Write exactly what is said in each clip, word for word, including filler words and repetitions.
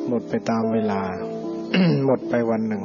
หมดไปตามเวลา หมดไปวันหนึ่ง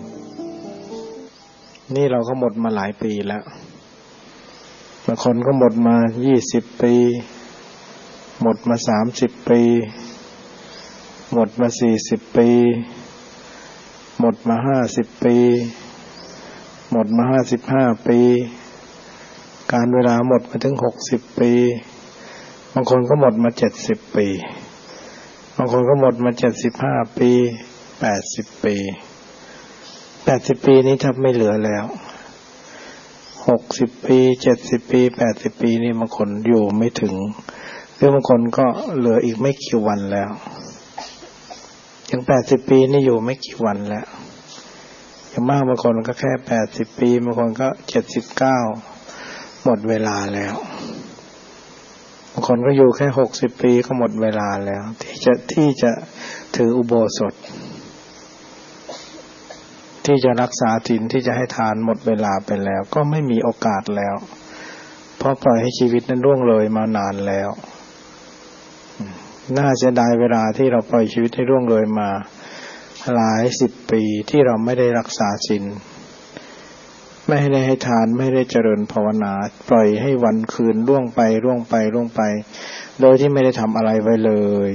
นี่เราก็หมดมาหลายปีแล้วบางคนก็หมดมายี่สิบปีหมดมาสามสิบปีหมดมาสี่สิบปีหมดมาห้าสิบปีหมดมาห้าสิบห้าปีการเวลาหมดมาถึงหกสิบปีบางคนก็หมดมาเจ็ดสิบปีบางคนก็หมดมาเจ็ดสิบห้าปีแปดสิบปีแปดสิบปีนี้แทบไม่เหลือแล้วหกสิบปีเจ็ดสิบปีแปดสิบปีนี่บางคนอยู่ไม่ถึงหรือบางคนก็เหลืออีกไม่กี่วันแล้วอย่างแปดสิบปีนี่อยู่ไม่กี่วันแล้วอย่างมากบางคนก็แค่แปดสิบปีบางคนก็เจ็ดสิบเก้าหมดเวลาแล้วบางคนก็อยู่แค่หกสิบปีก็หมดเวลาแล้วที่จะที่จะถืออุโบสถที่จะรักษาศีลที่จะให้ทานหมดเวลาไปแล้วก็ไม่มีโอกาสแล้วเพราะปล่อยให้ชีวิตนั้นล่วงเลยมานานแล้วน่าเสียดายเวลาที่เราปล่อยชีวิตให้ล่วงเลยมาหลายสิบปีที่เราไม่ได้รักษาศีลไม่ได้ให้ทานไม่ได้เจริญภาวนาปล่อยให้วันคืนล่วงไปล่วงไปล่วงไปโดยที่ไม่ได้ทำอะไรไว้เลย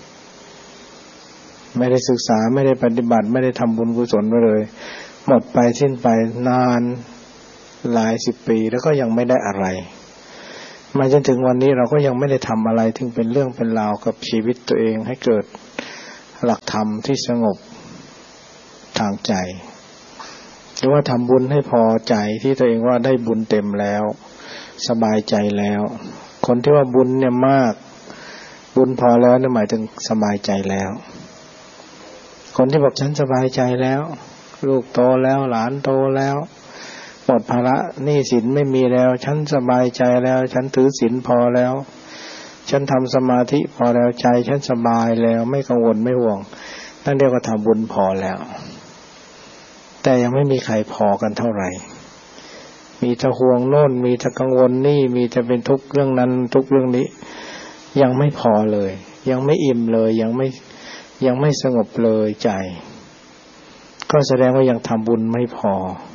ไม่ได้ศึกษาไม่ได้ปฏิบัติไม่ได้ทำบุญกุศลไว้เลยหมดไปสิ้นไปนานหลายสิบปีแล้วก็ยังไม่ได้อะไรมาจนถึงวันนี้เราก็ยังไม่ได้ทำอะไรที่เป็นเรื่องเป็นราวกับชีวิตตัวเองให้เกิดหลักธรรมที่สงบทางใจหรือว่าทำบุญให้พอใจที่ตัวเองว่าได้บุญเต็มแล้วสบายใจแล้วคนที่ว่าบุญเนี่ยมากบุญพอแล้วนั่นหมายถึงสบายใจแล้วคนที่บอกฉันสบายใจแล้วลูกโตแล้วหลานโตแล้วหมดภาระหนี้สินไม่มีแล้วฉันสบายใจแล้วฉันถือศีลพอแล้วฉันทำสมาธิพอแล้วใจฉันสบายแล้วไม่กังวลไม่ห่วงนั่นเรียกว่าทำบุญพอแล้วแต่ยังไม่มีใครพอกันเท่าไหร่มีแต่ห่วงโน่นมีแต่กังวลนี่มีแต่เป็นทุกข์เรื่องนั้นทุกข์เรื่องนี้ยังไม่พอเลยยังไม่อิ่มเลยยังไม่ยังไม่สงบเลยใจก็แสดงว่ายังทำบุญไม่พอ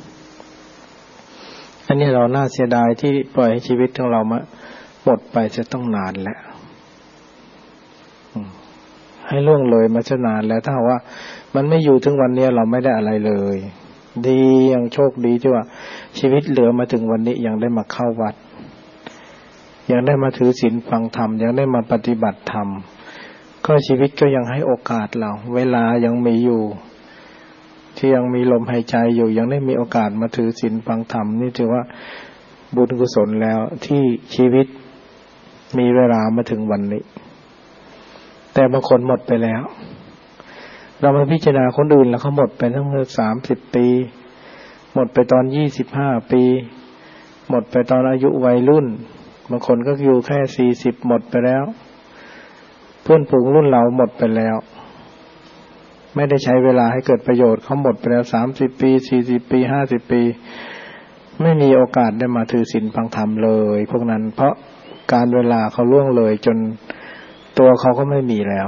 อันนี้เราน่าเสียดายที่ปล่อยให้ชีวิตของเรามาหมดไปจะต้องนานแล้วให้ล่วงเลยมาจะนานแล้วถ้าว่ามันไม่อยู่ถึงวันนี้เราไม่ได้อะไรเลยดียังโชคดีที่ว่าชีวิตเหลือมาถึงวันนี้ยังได้มาเข้าวัดยังได้มาถือศีลฟังธรรมยังได้มาปฏิบัติธรรมก็ชีวิตก็ยังให้โอกาสเราเวลายังมีอยู่ที่ยังมีลมหายใจอยู่ยังได้มีโอกาสมาถือศีลฟังธรรมนี่ถือว่าบุญกุศลแล้วที่ชีวิตมีเวลามาถึงวันนี้แต่บางคนหมดไปแล้วเรามาพิจารณาคนอื่นแล้วเขาหมดไปทั้งสามสิบปีหมดไปตอนยี่สิบห้าปีหมดไปตอนอายุวัยรุ่นบางคนก็อยู่แค่สี่สิบหมดไปแล้วเพื่อนฝูงรุ่นเราหมดไปแล้วไม่ได้ใช้เวลาให้เกิดประโยชน์เขาหมดไปแล้วสามสิบปีสี่สิบปีห้าสิบปีไม่มีโอกาสได้มาถือศีลฟังธรรมเลยพวกนั้นเพราะการเวลาเขาล่วงเลยจนตัวเขาก็ไม่มีแล้ว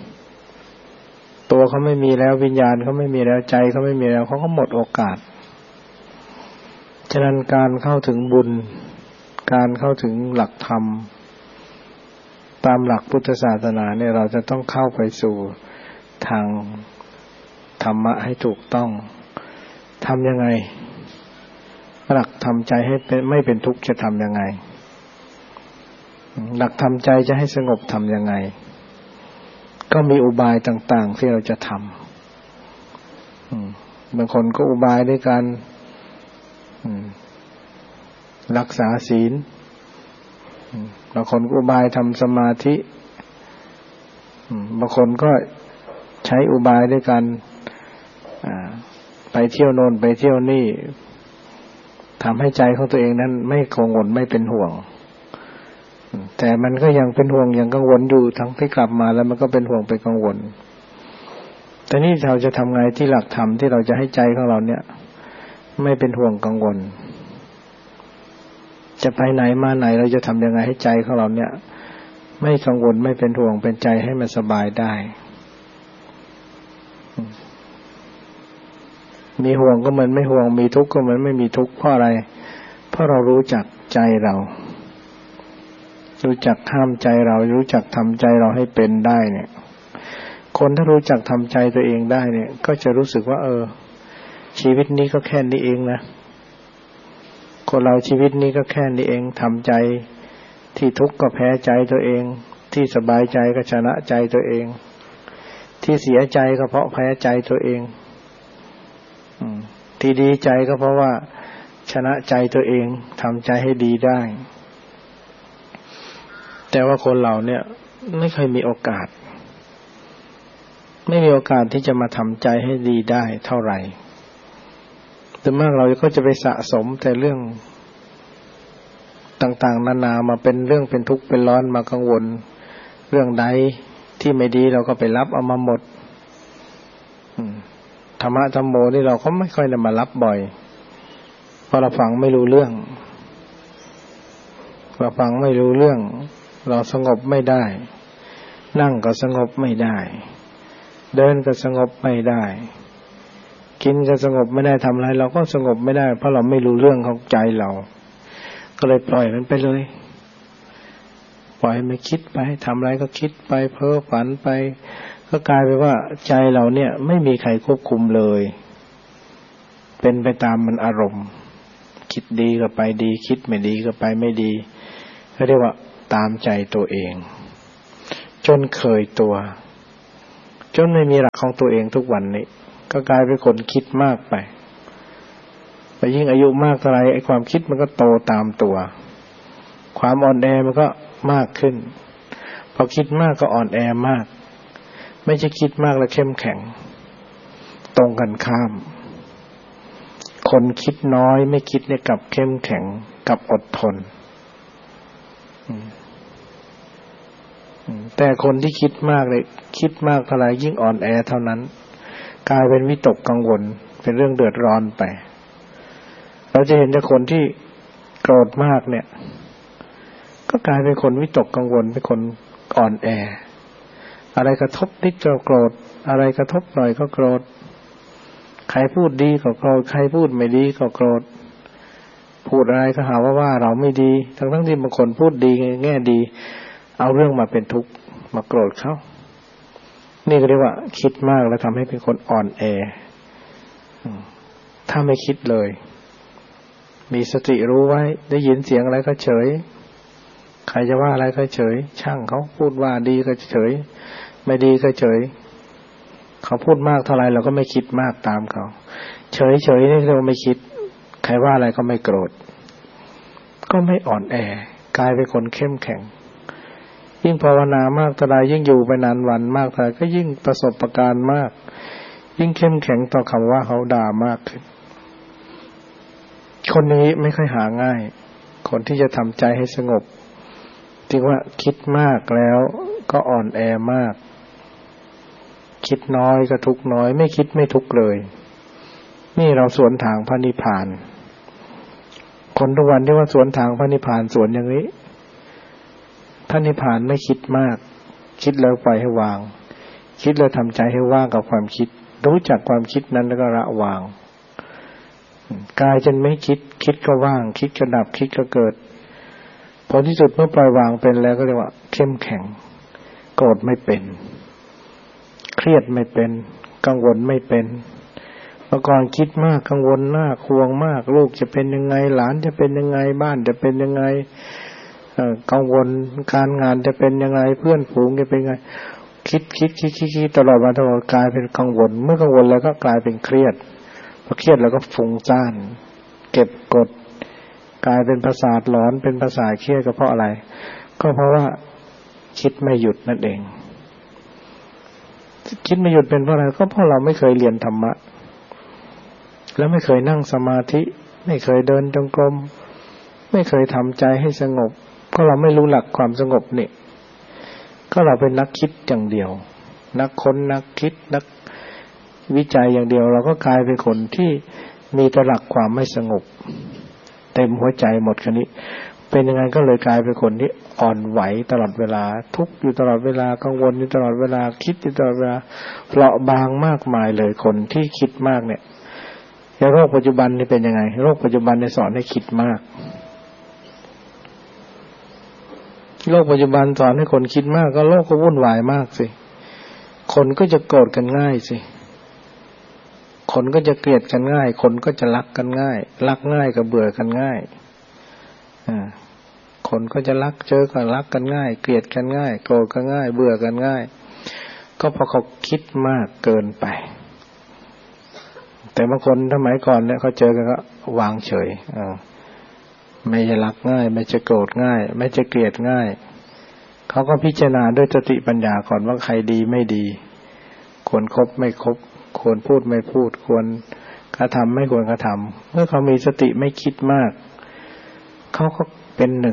ตัวเขาไม่มีแล้ววิญญาณเขาไม่มีแล้วใจเขาไม่มีแล้วเขาก็หมดโอกาสฉะนั้นการเข้าถึงบุญการเข้าถึงหลักธรรมตามหลักพุทธศาสนาเนี่ยเราจะต้องเข้าไปสู่ทางธรรมะให้ถูกต้องทำยังไงหลักทำใจให้เป็นไม่เป็นทุกข์จะทำยังไงหลักทำใจจะให้สงบทำยังไงก็มีอุบายต่างๆที่เราจะทำบางคนก็อุบายด้วยการรักษาศีลบางคนก็อุบายทำสมาธิบางคนก็ใช้อุบายด้วยการไปเที่ยวโน่นไปเที่ยวนี่ทำให้ใจของตัวเองนั้นไม่กังวลไม่เป็นห่วงแต่มันก็ยังเป็นห่วงยังกังวลอยู่ทั้งที่กลับมาแล้วมันก็เป็นห่วงเป็นกังวลแต่นี่เราจะทำไงที่หลักธรรมที่เราจะให้ใจของเราเนี่ยไม่เป็นห่วงกังวลจะไปไหนมาไหนเราจะทำยังไงให้ใจของเราเนี่ยไม่กังวลไม่เป็นห่วงเป็นใจให้มันสบายได้มีห่วงก็เหมือนไม่ห่วงมีทุกข์ก็เหมือนไม่มีทุกข์เพราะอะไรเพราะเรารู้จักใจเรารู้จักห้ามใจเรารู้จักทำใจเราให้เป็นได้เนี่ยคนถ้ารู้จักทำใจตัวเองได้เนี่ยก็จะรู้สึกว่าเออชีวิตนี้ก็แค่นี้เองนะคนเราชีวิตนี้ก็แค่นี้เองทำใจที่ทุกข์ก็แพ้ใจตัวเองที่สบายใจก็ชนะใจตัวเองที่เสียใจก็เพราะแพ้ใจตัวเองที่ดีใจก็เพราะว่าชนะใจตัวเองทำใจให้ดีได้แต่ว่าคนเราเนี่ยไม่เคยมีโอกาสไม่มีโอกาสที่จะมาทำใจให้ดีได้เท่าไหร่แต่มากเราก็จะไปสะสมแต่เรื่องต่างๆนานามาเป็นเรื่องเป็นทุกข์เป็นร้อนมากังวลเรื่องใดที่ไม่ดีเราก็ไปรับเอามาหมดธรรมะธรรมโมนี่เราก็ไม่ค่อยได้มารับบ่อยเพราะเราฟังไม่รู้เรื่องเราฟังไม่รู้เรื่องเราสงบไม่ได้นั่งก็สงบไม่ได้เดินก็สงบไม่ได้กินก็สงบไม่ได้ทำอะไรเราก็สงบไม่ได้เพราะเราไม่รู้เรื่องของใจเราก็เลยปล่อยมันไปเลยปล่อยมันคิดไปทำอะไรก็คิดไปเพ้อฝันไปก็กลายไปว่าใจเราเนี่ยไม่มีใครควบคุมเลยเป็นไปตามมันอารมณ์คิดดีก็ไปดีคิดไม่ดีก็ไปไม่ดีเขาเรียกว่าตามใจตัวเองจนเคยตัวจนไม่มีหลักของตัวเองทุกวันนี้ก็กลายเป็นคนคิดมากไปไปยิ่งอายุมากเท่าไรไอ้ความคิดมันก็โตตามตัวความอ่อนแอมันก็มากขึ้นพอคิดมากก็อ่อนแอมากไม่ใช่คิดมากแล้วเข้มแข็งตรงกันข้ามคนคิดน้อยไม่คิดเนี่ยกับเข้มแข็งกับอดทนแต่คนที่คิดมากเลยคิดมากเท่าไรยิ่งอ่อนแอเท่านั้นกลายเป็นวิตกกังวลเป็นเรื่องเดือดร้อนไปเราจะเห็นแต่คนที่โกรธมากเนี่ยก็กลายเป็นคนวิตกกังวลเป็นคนอ่อนแออะไรกระทบนิดก็โกรธอะไรกระทบหน่อยก็โกรธใครพูดดีก็โกรธใครพูดไม่ดีก็โกรธพูดอะไรก็หาว่าว่าเราไม่ดีทั้งทั้งที่บางคนพูดดีแง่ดีเอาเรื่องมาเป็นทุกข์มาโกรธเขานี่ก็เรียกว่าคิดมากแล้วทำให้เป็นคนอ่อนแอถ้าไม่คิดเลยมีสติรู้ไว้ได้ยินเสียงอะไรก็เฉยใครจะว่าอะไรก็เฉยช่างเขาพูดว่าดีก็เฉยไม่ดีก็เฉยเขาพูดมากเท่าไรเราก็ไม่คิดมากตามเขาเฉยเฉยนี่เราไม่คิดใครว่าอะไรก็ไม่โกรธก็ไม่อ่อนแอกลายเป็นคนเข้มแข็งยิ่งภาวนามากเท่าไรยิ่งอยู่ไปนานวันมากเท่าไรก็ยิ่งประสบการณ์มากยิ่งเข้มแข็งต่อคำว่าเขาด่ามากขึ้นคนนี้ไม่ค่อยหาง่ายคนที่จะทำใจให้สงบจริงว่าคิดมากแล้วก็อ่อนแอมากคิดน้อยก็ทุกข์น้อยไม่คิดไม่ทุกข์เลยนี่เราสวนทางพระนิพพานคนทุกวันที่ว่าสวนทางพระนิพพานสวนอย่างนี้พระนิพพานไม่คิดมากคิดแล้วปล่อยให้วางคิดแล้วทำใจให้ว่างกับความคิดรู้จักความคิดนั้นแล้วก็ละวางกายจนไม่คิดคิดก็ว่างคิดก็ดับคิดก็เกิดพอที่สุดเมื่อปล่อยวางเป็นแล้วก็เรียกว่าเข้มแข็งโกรธไม่เป็นเครียดไม่เป็นกังวลไม่เป็นเมื่อก่อนคิดมากกังวลมากห่วงมากลูกจะเป็นยังไงหลานจะเป็นยังไงบ้านจะเป็นยังไงกังวลการงานจะเป็นยังไงเพื่อนฝูงจะเป็นยังไงคิดคิดคิดคิดคิดตลอดวันตลอดกลายเป็นกังวลเมื่อกังวลแล้วก็กลายเป็นเครียดพอเครียดแล้วก็ฟุ้งซ่านเก็บกดกลายเป็นประสาทหลอนเป็นประสาทเครียดก็เพราะอะไรก็เพราะว่าคิดไม่หยุดนั่นเองคิดไม่หยุดเป็นเพราะอะไรก็เพราะเราไม่เคยเรียนธรรมะแล้วไม่เคยนั่งสมาธิไม่เคยเดินจงกรมไม่เคยทำใจให้สงบก็เราไม่รู้หลักความสงบนี่ก็เราเป็นนักคิดอย่างเดียวนักค้นนักคิดนักวิจัยอย่างเดียวเราก็กลายเป็นคนที่มีแต่หลักความไม่สงบเต็มหัวใจหมดคันนี้เป็นยังไงก็เลยกลายเป็นคนที่อ่อนไหวตลอดเวลาทุกข์อยู่ตลอดเวลากังวลอยู่ตลอดเวลาคิดอยู่ตลอดเวลาเปราะบางมากมายเลยคนที่คิดมากเนี่ยแล้วโรคปัจจุบันนี่เป็นยังไงโรคปัจจุบันเนี่ยสอนให้คิดมากโลกปัจจุบันสอนให้คนคิดมากก็โลกก็วุ่นวายมากสิคนก็จะโกรธกันง่ายสิคนก็จะเกลียดกันง่ายคนก็จะรักกันง่ายรักง่ายกับเบื่อกันง่ายอ่าคนก็จะรักเจอกันรักกันง่ายเกลียดกันง่ายโกรธกันง่ายเบื่อกันง่ายก็เพราะเขาคิดมากเกินไปแต่บางคนสมัยก่อนเนี่ยเขาเจอกันก็วางเฉยอ่าไม่จะรักง่ายไม่จะโกรธง่ายไม่จะเกลียดง่ายเขาก็พิจารณาด้วยสติปัญญาก่อนว่าใครดีไม่ดีควรคบไม่คบควรพูดไม่พูดควรกระทำไม่ควรกระทำเมื่อเขามีสติไม่คิดมากเขาก็เป็นหนึ่ง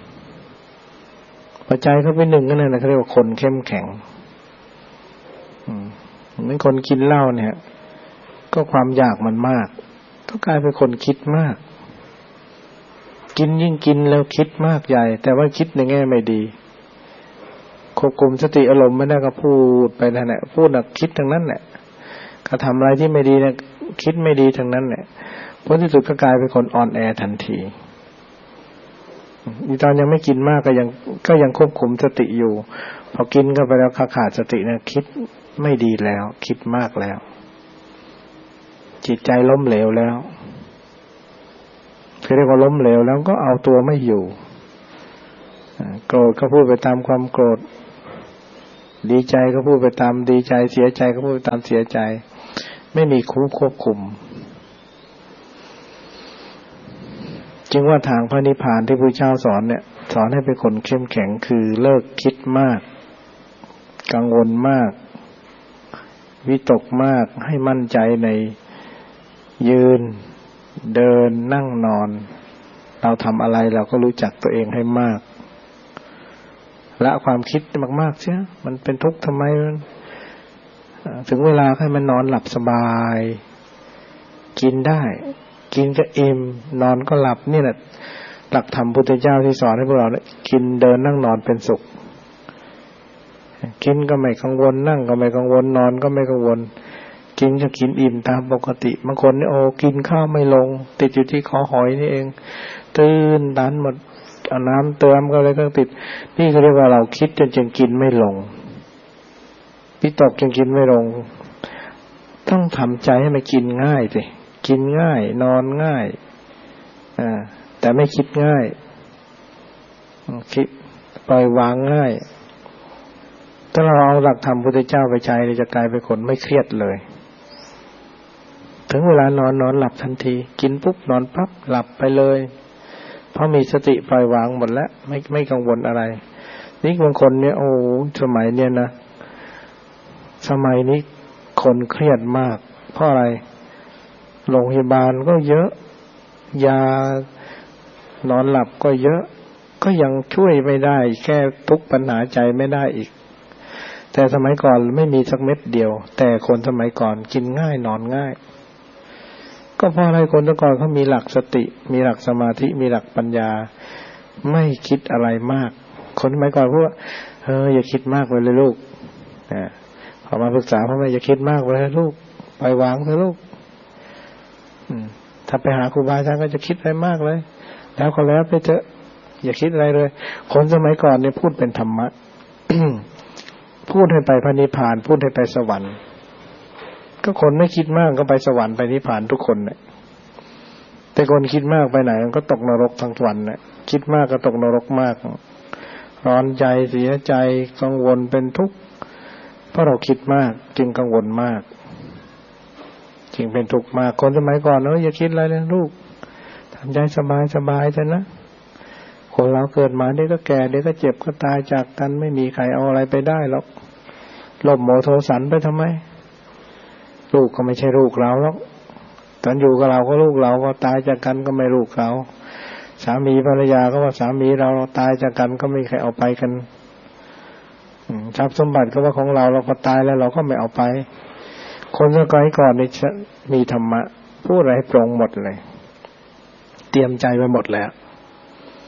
ปัจจัยเขาเป็นหนึ่งก็นั่นแหละเขาเรียกว่าคนเข้มแข็งเหมือนคนกินเหล้าเนี่ยก็ความอยากมันมากก็กลายเป็นคนคิดมากกินยิ่งกินแล้วคิดมากใหญ่แต่ว่าคิดในแง่ไม่ดีควบคุมสติอารมณ์ไม่ได้ก็พูดไปนั่นแหละพูดน่ะคิดทั้งนั้นแหละกระทำอะไรที่ไม่ดีเนี่ยคิดไม่ดีทั้งนั้นแหละผลที่สุดก็กลายเป็นคนอ่อนแอทันทีอีตอนยังไม่กินมากก็ยังก็ยังควบคุมสติอยู่พอกินเข้าไปแล้วขาดสติเนี่ยคิดไม่ดีแล้วคิดมากแล้วจิตใจล้มเหลวแล้วคือเรียกว่าล้มเหลวแล้วก็เอาตัวไม่อยู่โกรธก็พูดไปตามความโกรธดีใจก็พูดไปตามดีใจเสียใจก็พูดไปตามเสียใจไม่มีคู่ควบคุมจึงว่าทางพระนิพพานที่พระเจ้าสอนเนี่ยสอนให้เป็นคนเข้มแข็งคือเลิกคิดมากกังวลมากวิตกมากให้มั่นใจในยืนเดินนั่งนอนเราทำอะไรเราก็รู้จักตัวเองให้มากละความคิดมากๆเสียมันเป็นทุกข์ทำไมถึงเวลาให้มันนอนหลับสบายกินได้กินก็อิ่มนอนก็หลับนี่แหละหลักธรรมพุทธเจ้าที่สอนให้พวกเราเนี่ยกินเดินนั่งนอนเป็นสุขกินก็ไม่กังวลนั่งก็ไม่กังวลนอนก็ไม่กังวลกินก็กินอิ่มตามปกติบางคนนี่โอ้กินข้าวไม่ลงติดอยู่ที่คอหอยนี่เองตื่นดันหมดเอาน้ำเติมก็เลยก็ติดนี่เขาเรียกว่าเราคิดจนจนกินไม่ลงวิตกจนกินไม่ลงต้องทำใจให้มันกินง่ายสิกินง่ายนอนง่ายอ่าแต่ไม่คิดง่ายคิดปล่อยวางง่ายถ้าเราเอาหลักธรรมพุทธเจ้าไปใช้จะกลายเป็นคนไม่เครียดเลยถึงเวลานอนนอนหลับทันทีกินปุ๊บนอนปั๊บหลับไปเลยเพราะมีสติปล่อยวางหมดแล้วไม่ไม่กังวลอะไรนี่บางคนเนี่ยโอ้สมัยเนี่ยนะสมัยนี้คนเครียดมากเพราะอะไรโรงพยาบาลก็เยอะยานอนหลับก็เยอะก็ยังช่วยไม่ได้แก้ทุกปัญหาใจไม่ได้อีกแต่สมัยก่อนไม่มีสักเม็ดเดียวแต่คนสมัยก่อนกินง่ายนอนง่ายก็เพราะอะไรคนแต่ก่อนเขามีหลักสติมีหลักสมาธิมีหลักปัญญาไม่คิดอะไรมากคนสมัยก่อนพูดว่าเอออย่าคิดมากไปเลยลูกนะพอมาปรึกษาพ่อแม่อย่าคิดมากไปเลยลูกปล่อยวางเถอะลูกถ้าไปหาครูบาอาจารย์ก็จะคิดอะไรมากเลยแล้วก็แล้วไปเถอะอย่าคิดอะไรเลยคนสมัยก่อนเนี่ยพูดเป็นธรรมะ พูดให้ไปพระนิพพานพูดให้ไปสวรรค์ก็คนไม่คิดมากก็ไปสวรรค์ไปนิพพานทุกคนเนี่ยแต่คนคิดมากไปไหนก็ตกนรกทั้งวันเนี่ยคิดมากก็ตกนรกมากร้อนใจเสียใจกังวลเป็นทุกข์เพราะเราคิดมากจึงกังวลมากจึงเป็นทุกข์มากคนสมัยก่อนเนอะอย่าคิดอะไรเลยลูกทำใจสบายสบายเถอะนะคนเราเกิดมาเดี๋ยวก็แก่เดี๋ยวก็เจ็บก็ตายจากกันไม่มีใครเอาอะไรไปได้หรอกหลบโมโทสันไปทำไมลูกก็ไม่ใช่ลูกเราหรอกตอนอยู่กับเราก็ลูกเราพอตายจากกันก็ไม่ลูกเราสามีภรรยาก็ว่าสามีเราเราตายจากกันก็ไม่ใครเอาไปกันทรัพย์สมบัติก็ว่าของเราเราพอตายแล้วเราก็ไม่เอาไปคนสมัยก่อนนี่มีธรรมะพูดอะไรให้ตรงหมดเลยเตรียมใจไว้หมดแล้ว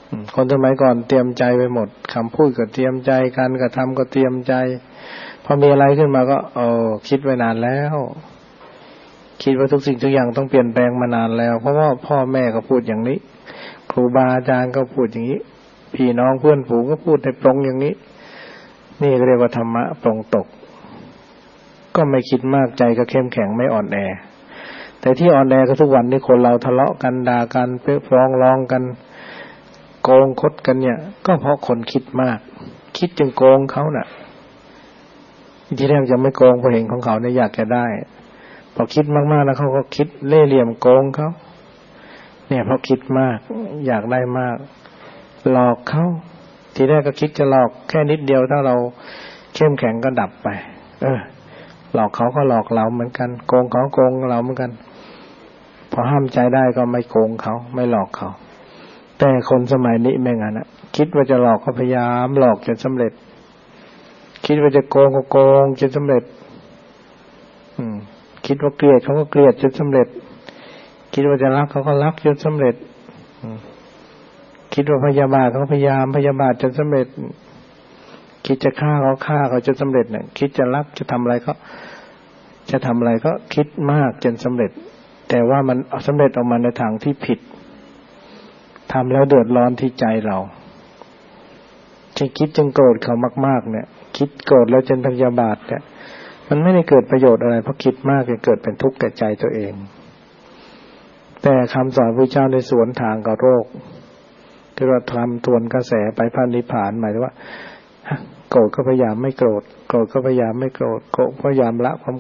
คนสมัยก่อนเตรียมใจไปหมดคำพูดก็เตรียมใจการกระทำก็เตรียมใจพอมีอะไรขึ้นมาก็เออคิดไว้นานแล้วคิดว่าทุกสิ่งทุกอย่างต้องเปลี่ยนแปลงมานานแล้วเพราะว่าพ่อแม่ก็พูดอย่างนี้ครูบาอาจารย์ก็พูดอย่างนี้พี่น้องเพื่อนฝูงก็พูดให้ตรงอย่างนี้นี่เรียกว่าธรรมะปรงตกก็ไม่คิดมากใจก็เข้มแข็งไม่อ่อนแอแต่ที่อ่อนแอก็ทุกวันนี้คนเราทะเลาะกันด่ากันเปื้อฟ้องร้องกันโกงคดกันเนี่ยก็เพราะคนคิดมากคิดจึงโกงเขาน่ะที่แรกจะไม่โกงเพราะเห็นของเขาเนี่ยอยากจะได้พอคิดมากๆแล้วเขาก็คิดเล่ห์เหลี่ยมโกงเขาเนี่ยเพราะคิดมากอยากได้มากหลอกเขาทีแรกก็คิดจะหลอกแค่นิดเดียวถ้าเราเข้มแข็งก็ดับไปเออหลอกเขาก็หลอกเราเหมือนกันโกงเขาโกงเราเหมือนกันพอห้ามใจได้ก็ไม่โกงเขาไม่หลอกเขาแต่คนสมัยนี้ไม่งั้นนะคิดว่าจะหลอกก็พยายามหลอกจนสำเร็จคิดว่าจะโกงก็โกงจนสำเร็จอืมคิดว่าเกลียดเขาก็เกลียดจนสำเร็จคิดว่าจะรักเขาก็รักจนสำเร็จคิดว่าพยาบาทเขาพยายามพยาบาทจนสำเร็จคิดจะฆ่าเขาฆ่าเขาจนสำเร็จเนี่ยคิดจะรักจะทำอะไรก็จะทำอะไรก็คิดมากจนสำเร็จแต่ว่ามันสำเร็จออกมาในทางที่ผิดทำแล้วเดือดร้อนที่ใจเราจึงคิดจึงโกรธเขามากๆเนี่ยคิดโกรธแล้วจนพยาบาทเนี่ยมันไม่ได้เกิดประโยชน์อะไรเพราะคิดมากจะเกิดเป็นทุกข์แก่ใจตัวเองแต่คำสอนพระเจ้าในสวนทางกับโรคคือว่าทำทวนกระแสไปพระนิพพานหมายถึงว่าโกรธก็พยายามไม่โกรธโกรธก็พยายามไม่โกรธโกรธพยายามละความ